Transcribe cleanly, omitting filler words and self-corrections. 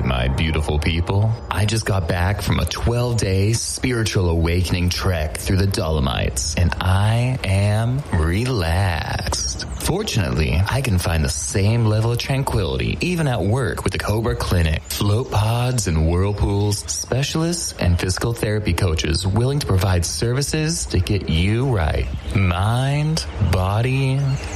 my beautiful people. I just got back from a 12-day spiritual awakening trek through the Dolomites, and I am relaxed. Fortunately, I can find the same level of tranquility even at work with the Cobra Clinic. Float pods and whirlpools, specialists and physical therapy coaches willing to provide services to get you right. Mind, body,